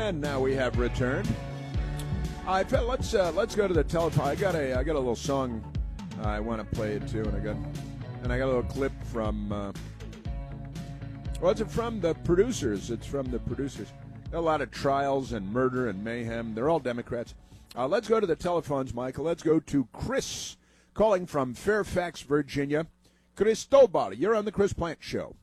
And now we have returned. Let's go to the telephone. I got a little song I want to play it too, and I got a little clip from. It's from the producers. It's from the producers. Got a lot of trials and murder and mayhem. They're all Democrats. Let's go to the telephones, Michael. Let's go to Chris, calling from Fairfax, Virginia. Cristobal, you're on the Chris Plante Show.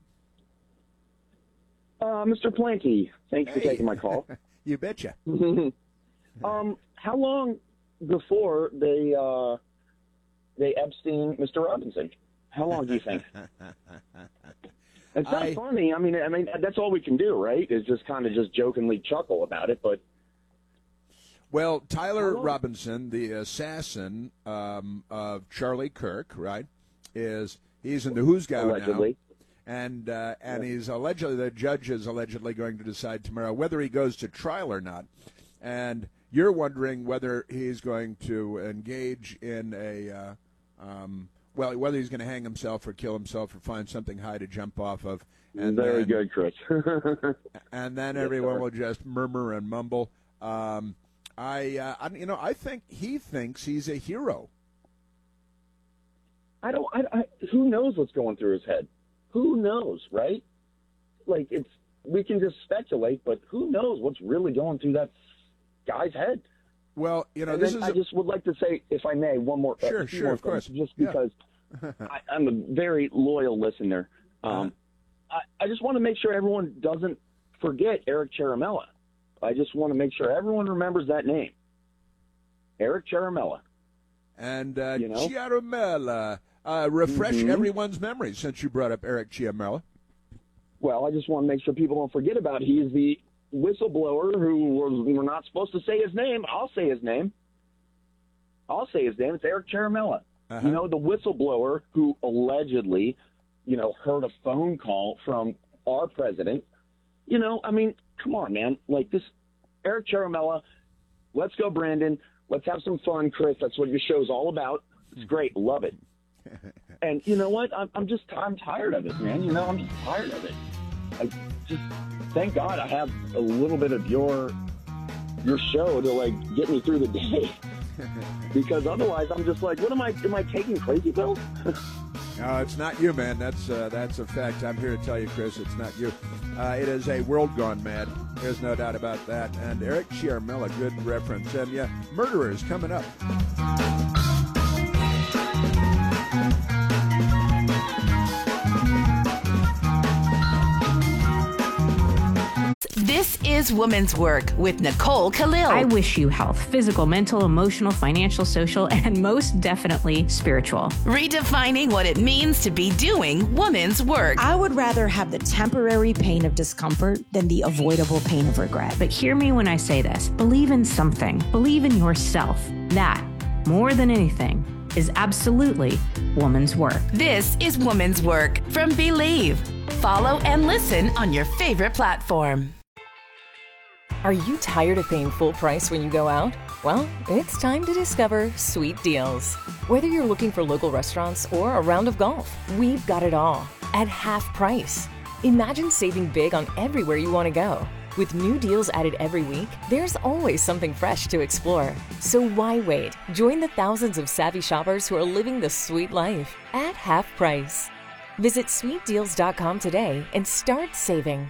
Mr. Plante, thanks for taking my call. You betcha. How long before they Epstein Mr. Robinson? How long do you think? It's not funny. I mean, that's all we can do, right? Is just kind of just jokingly chuckle about it. But well, Tyler Robinson, the assassin of Charlie Kirk, right? He's in the Who's Got allegedly. Now. And he's allegedly, the judge is allegedly going to decide tomorrow whether he goes to trial or not. And you're wondering whether he's going to engage in a, whether he's going to hang himself or kill himself or find something high to jump off of. And Very good, Chris. And then everyone will just murmur and mumble. I think he thinks he's a hero. Who knows what's going through his head? Who knows, right? Like, we can just speculate, but who knows what's really going through that guy's head? Well, I just would like to say, if I may, one more. Sure, of course. Just because I'm a very loyal listener. I just want to make sure everyone doesn't forget Eric Ciaramella. I just want to make sure everyone remembers that name. Eric Ciaramella. And Ciaramella. Refresh everyone's memory since you brought up Eric Ciaramella. Well, I just want to make sure people don't forget about it. He is the whistleblower we're not supposed to say his name. I'll say his name. It's Eric Ciaramella. Uh-huh. The whistleblower who allegedly, heard a phone call from our president. Come on, man. Like this, Eric Ciaramella. Let's go, Brandon. Let's have some fun, Chris. That's what your show's all about. It's great. Love it. And you know what? I'm tired of it, man. I'm just tired of it. Thank God I have a little bit of your show to get me through the day. Because otherwise I'm just like, am I taking crazy pills? No, it's not you, man. That's a fact. I'm here to tell you, Chris, it's not you. It is a world gone mad. There's no doubt about that. And Eric Ciaramella, good reference. And yeah, Murderers coming up. This is Woman's Work with Nicole Khalil. I wish you health, physical, mental, emotional, financial, social, and most definitely spiritual. Redefining what it means to be doing woman's work. I would rather have the temporary pain of discomfort than the avoidable pain of regret. But hear me when I say this. Believe in something. Believe in yourself. That, more than anything, is absolutely woman's work. This is Woman's Work from Believe. Follow and listen on your favorite platform. Are you tired of paying full price when you go out? Well, it's time to discover Sweet Deals. Whether you're looking for local restaurants or a round of golf, we've got it all at half price. Imagine saving big on everywhere you want to go. With new deals added every week, there's always something fresh to explore. So why wait? Join the thousands of savvy shoppers who are living the sweet life at half price. Visit sweetdeals.com today and start saving.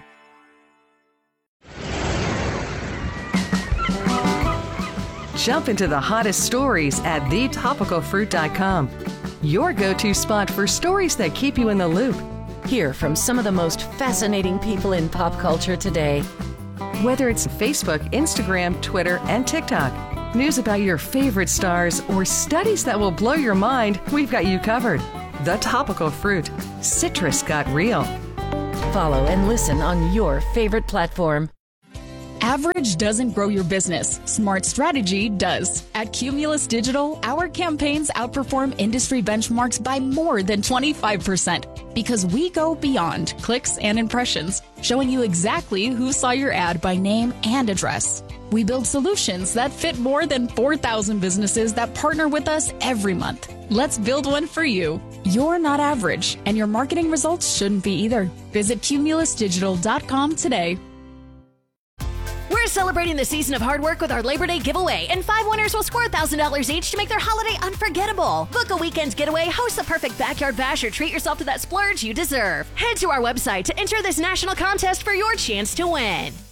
Jump into the hottest stories at thetopicalfruit.com. Your go-to spot for stories that keep you in the loop. Hear from some of the most fascinating people in pop culture today. Whether it's Facebook, Instagram, Twitter, and TikTok, news about your favorite stars, or studies that will blow your mind, we've got you covered. The Topical Fruit. Citrus got real. Follow and listen on your favorite platform. Average doesn't grow your business. Smart strategy does. At Cumulus Digital, our campaigns outperform industry benchmarks by more than 25% because we go beyond clicks and impressions, showing you exactly who saw your ad by name and address. We build solutions that fit more than 4,000 businesses that partner with us every month. Let's build one for you. You're not average, and your marketing results shouldn't be either. Visit cumulusdigital.com today. We're celebrating the season of hard work with our Labor Day giveaway, and 5 winners will score $1,000 each to make their holiday unforgettable. Book a weekend's getaway, host the perfect backyard bash, or treat yourself to that splurge you deserve. Head to our website to enter this national contest for your chance to win.